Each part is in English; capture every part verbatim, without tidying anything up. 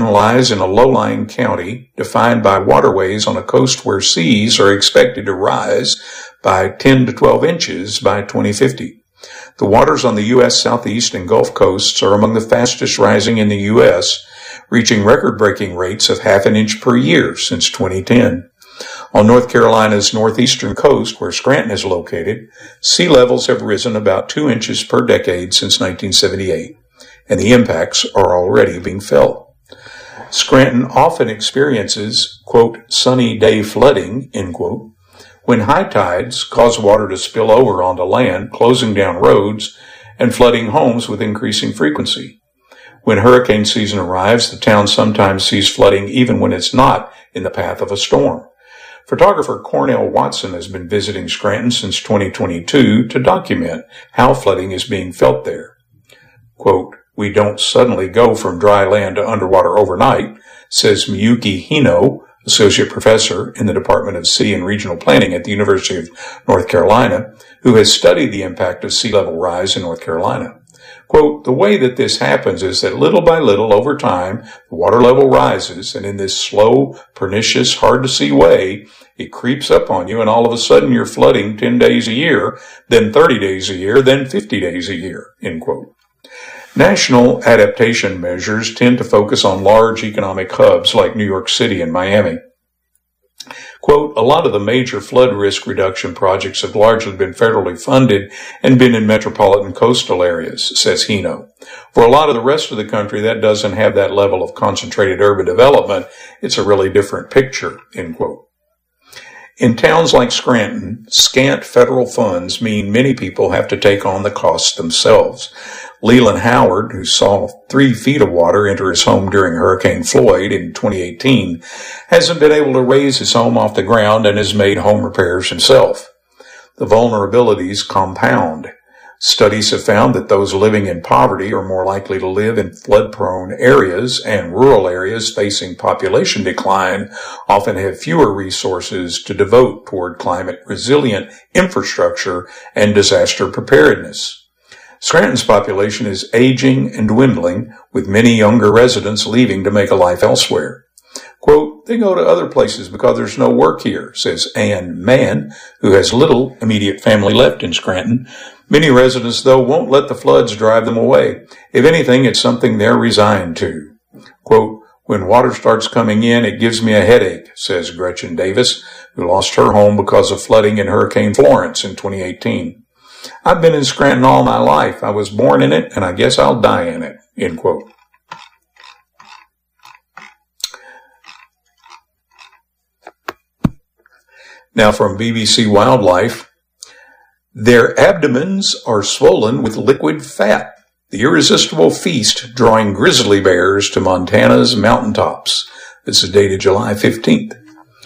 Scranton lies in a low-lying county defined by waterways on a coast where seas are expected to rise by ten to twelve inches by twenty fifty. The waters on the U S Southeast and Gulf coasts are among the fastest rising in the U S, reaching record-breaking rates of half an inch per year since twenty ten. On North Carolina's northeastern coast, where Scranton is located, sea levels have risen about two inches per decade since nineteen seventy-eight, and the impacts are already being felt. Scranton often experiences, quote, sunny day flooding, end quote, when high tides cause water to spill over onto land, closing down roads and flooding homes with increasing frequency. When hurricane season arrives, the town sometimes sees flooding even when it's not in the path of a storm. Photographer Cornell Watson has been visiting Scranton since twenty twenty-two to document how flooding is being felt there. Quote, we don't suddenly go from dry land to underwater overnight, says Miyuki Hino, associate professor in the Department of Sea and Regional Planning at the University of North Carolina, who has studied the impact of sea level rise in North Carolina. Quote, the way that this happens is that little by little over time, the water level rises, and in this slow, pernicious, hard-to-see way, it creeps up on you, and all of a sudden you're flooding ten days a year, then thirty days a year, then fifty days a year, end quote. National adaptation measures tend to focus on large economic hubs like New York City and Miami. Quote, a lot of the major flood risk reduction projects have largely been federally funded and been in metropolitan coastal areas, says Hino. For a lot of the rest of the country, that doesn't have that level of concentrated urban development. It's a really different picture, end quote. In towns like Scranton, scant federal funds mean many people have to take on the costs themselves. Leland Howard, who saw three feet of water enter his home during Hurricane Floyd in twenty eighteen, hasn't been able to raise his home off the ground and has made home repairs himself. The vulnerabilities compound. Studies have found that those living in poverty are more likely to live in flood-prone areas, and rural areas facing population decline often have fewer resources to devote toward climate-resilient infrastructure and disaster preparedness. Scranton's population is aging and dwindling, with many younger residents leaving to make a life elsewhere. Quote, they go to other places because there's no work here, says Ann Mann, who has little immediate family left in Scranton. Many residents, though, won't let the floods drive them away. If anything, it's something they're resigned to. Quote, when water starts coming in, it gives me a headache, says Gretchen Davis, who lost her home because of flooding in Hurricane Florence in twenty eighteen. I've been in Scranton all my life. I was born in it, and I guess I'll die in it, end quote. Now from B B C Wildlife, their abdomens are swollen with liquid fat. The irresistible feast drawing grizzly bears to Montana's mountaintops. This is dated July fifteenth.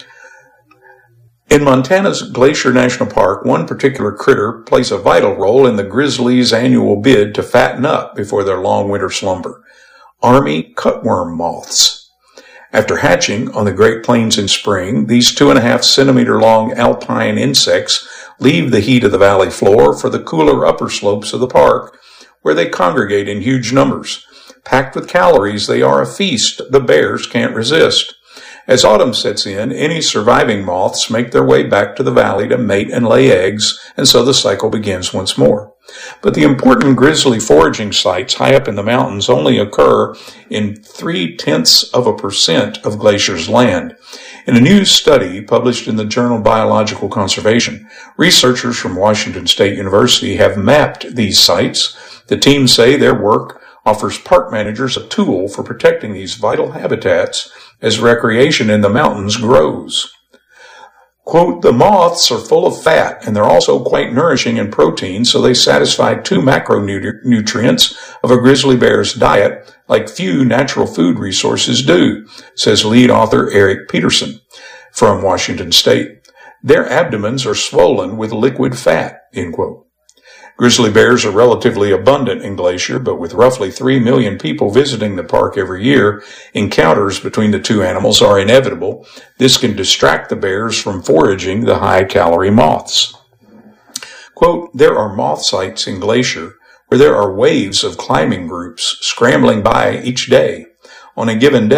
In Montana's Glacier National Park, one particular critter plays a vital role in the grizzlies' annual bid to fatten up before their long winter slumber. Army cutworm moths. After hatching on the Great Plains in spring, these two and a half centimeter long alpine insects leave the heat of the valley floor for the cooler upper slopes of the park, where they congregate in huge numbers. Packed with calories, they are a feast the bears can't resist. As autumn sets in, any surviving moths make their way back to the valley to mate and lay eggs, and so the cycle begins once more. But the important grizzly foraging sites high up in the mountains only occur in three-tenths of a percent of Glacier's land. In a new study published in the journal Biological Conservation, researchers from Washington State University have mapped these sites. The team say their work offers park managers a tool for protecting these vital habitats as recreation in the mountains grows. Quote, the moths are full of fat, and they're also quite nourishing in protein, so they satisfy two macronutrients of a grizzly bear's diet like few natural food resources do, says lead author Eric Peterson from Washington State. Their abdomens are swollen with liquid fat, end quote. Grizzly bears are relatively abundant in Glacier, but with roughly three million people visiting the park every year, encounters between the two animals are inevitable. This can distract the bears from foraging the high-calorie moths. Quote, there are moth sites in Glacier where there are waves of climbing groups scrambling by each day. On a given day,